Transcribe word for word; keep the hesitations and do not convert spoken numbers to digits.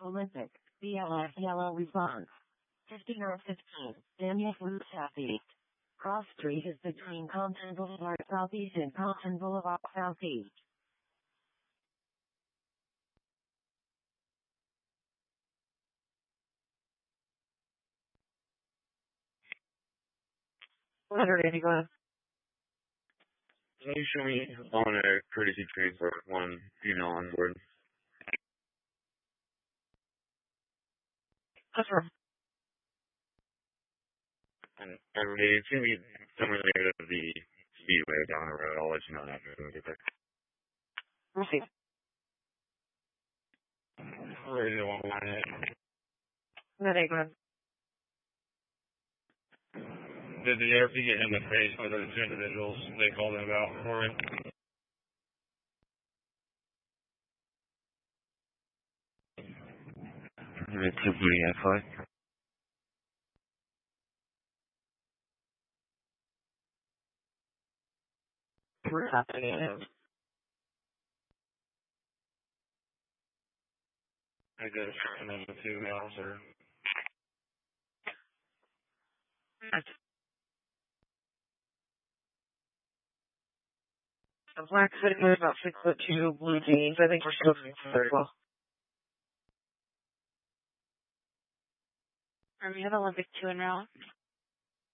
Olympic, B L S yellow response. fifteen or fifteen, Daniel Flew Southeast. Cross Street is between Compton Boulevard Southeast and Compton Boulevard Southeast. one hundred eighty-one. Can you show me on a courtesy train for one female on board? That's right. And everybody, it's going to be somewhere near the speedway down the road. I'll let you know after we get there. Receive. Ready to one line it. That ain't good. Did the air get in the face by those two individuals they called in about for it? It's a V F I. What's happening? I guess, and then the two males are... A black fitted with about six foot two, blue jeans. I think we're still doing very well. Are we have Olympic two in route?